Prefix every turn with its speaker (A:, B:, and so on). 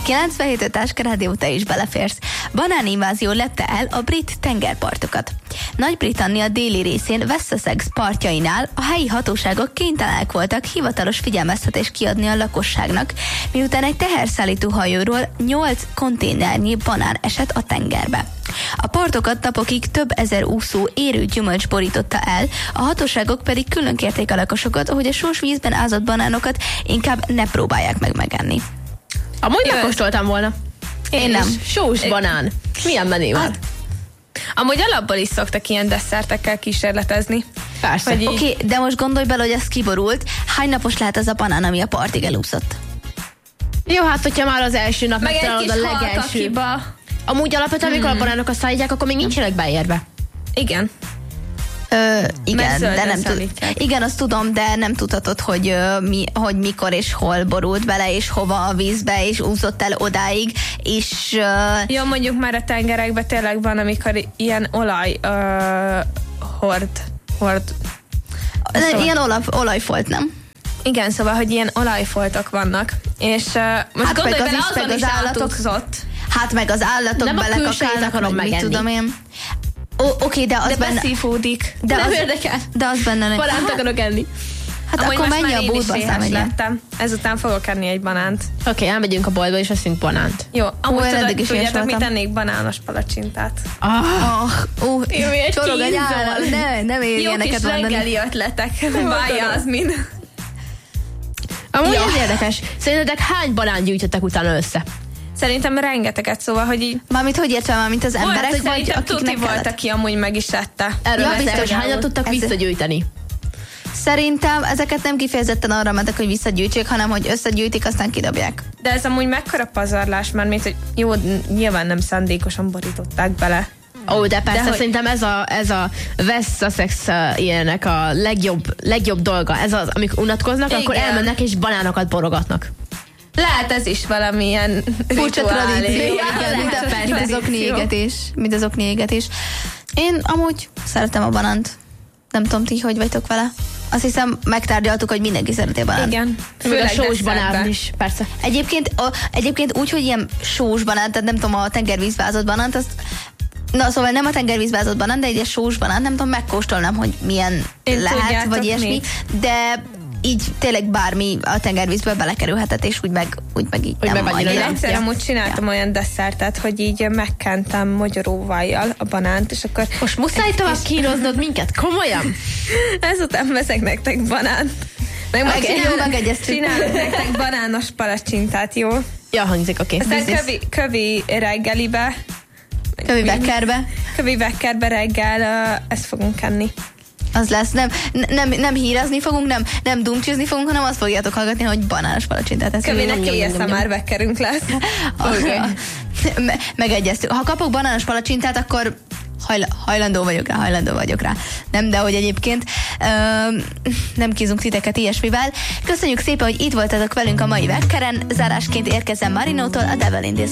A: 97 Táskarádió, te is beleférsz. Banáninvázió lepte el a brit tengerpartokat. Nagy-Britannia déli részén Wessex partjainál a helyi hatóságok kénytelenek voltak hivatalos figyelmeztetést kiadni a lakosságnak, miután egy teherszállító hajóról 8 konténernyi banán esett a tengerbe. A partokat napokig több ezer úszó érő gyümölcs borította el, a hatóságok pedig külön kérték a lakosokat, hogy a sós vízben ázott banánokat inkább ne próbálják meg megenni.
B: Amúgy megkóstoltam volna.
A: Én nem.
B: Sós banán. Milyen menő van?
C: Amúgy alapból is szoktak ilyen desszertekkel kísérletezni.
B: Persze.
A: Oké, de most gondolj bele, hogy ez kiborult. Hány napos lehet az a banán, ami a partig elúszott?
B: Jó, hát hogyha már az első nap
C: Meg egy
B: megtalálod
C: kis
B: a legelső.
C: halkakiba.
B: Amúgy alapvetően, amikor a banánokat szállítják, akkor még nincsenek beérve.
C: Igen.
A: Igen, de nem igen, azt tudom, de nem tudhatod, hogy mikor és hol borult bele, és hova a vízbe, és úszott el odáig, és...
C: Jó, mondjuk már a tengerekben tényleg van, amikor ilyen olaj hord.
A: Ilyen olajfolt, nem?
C: Igen, szóval, hogy ilyen olajfoltok vannak, és most gondolj bele, azon is átúszott.
A: Hát meg az állatok
B: nem
A: belekakálnak, meg mit tudom én. Oké, de az
C: de
A: benne...
C: beszívódik.
B: Nem érdekel.
A: De az benne nem.
B: Banánt akarok enni.
A: Hát
C: amúgy
A: akkor
C: most
A: menj
C: már
A: a
C: én is
A: boltba, aztán
C: éhes
A: megyek.
C: lettem. Ezután fogok enni egy banánt.
B: Oké, elmegyünk a boltba, és veszünk banánt.
C: Jó, amúgy
A: eddig is
C: tudjátok,
A: éhes
C: mit
A: voltam.
C: ennék banános palacsintát.
A: Csorog a nyálal. Nem ér
C: Jó
A: ilyeneket
C: kis
A: mondani.
C: reggeli ötletek. Vája az mind.
B: Amúgy ez érdekes. Szerintetek hány banánt gyűjtöttek utána össze?
C: Szerintem rengeteget, szóval, hogy így...
A: Mármint hogy értem, mármint az emberek, vagy
C: szerintem
A: akiknek
C: tuti volt,
A: kellett?
C: aki amúgy meg is ette.
B: Erről
A: Ja,
B: beszélek,
A: biztos.
B: hogy hányat tudtak
A: Ez-
B: visszagyűjteni?
A: Szerintem ezeket nem kifejezetten arra mentek, hogy visszagyűjtsék, hanem hogy összegyűjtik, aztán kidobják.
C: De ez amúgy mekkora pazarlás, mert mint, hogy jó, nyilván nem szándékosan borították bele.
B: Ó, de persze,
C: hogy-
B: szerintem ez a West Sussex ilyenek a legjobb dolga. Ez az, amikor unatkoznak, akkor
C: Igen.
B: elmennek és banánokat borogatnak.
C: Lehet ez is valamilyen
A: Furcsa
C: rituálé.
A: tradíció,
C: Ja,
A: igen,
C: lehet,
A: mint az okniégetés. Mint az okniégetés. Én amúgy szeretem a banánt. Nem tudom, ti hogy vagytok vele. Azt hiszem, megtárgyaltuk, hogy mindenki szereti a banánt.
C: Igen.
B: Főleg a sós
C: desszertbe.
B: banán is, persze.
A: Egyébként úgy, hogy ilyen sós banánt, tehát nem tudom, a tengervízbe ázott banánt, azt na, szóval nem a tengervízbe ázott banán, de egy ilyen sós banán, nem tudom, megkóstolnám, hogy milyen
C: Én
A: lehet,
C: tudjátok
A: vagy ilyesmi,
C: mit?
A: de így tényleg bármi a tengervízből belekerülhetett, és úgy meg így
B: Úgy
A: nem
B: meg annyira
C: Én
B: nem.
C: egyszer amúgy csináltam olyan desszertet, hogy így megkentem magyaróvajjal a banánt, és akkor
B: Most muszáj tovább kínoznod minket? Komolyan?
C: ezután veszek nektek banánt. Meg majd
A: Oké, jó, megegyeztünk.
C: csinálok nektek banános palacsintát, jó?
B: Ja, hangzik, oké.
C: Aztán kövi reggelibe,
A: Kövi Beckerbe.
C: kövi vekkerbe reggel ezt fogunk enni.
A: Az lesz, nem hírezni fogunk, nem dumcsizni fogunk, hanem azt fogjátok hallgatni, hogy banános palacsintát eszünk.
C: Kövinek ASMR vekkerünk lesz.
A: Megegyeztük. Ha kapok banános palacsintát, akkor hajlandó vagyok rá. Nem, de hogy egyébként nem kizunk titeket ilyesmivel. Köszönjük szépen, hogy itt voltatok velünk a mai vekkeren. Zárásként érkezem Marinótól, a Devil in This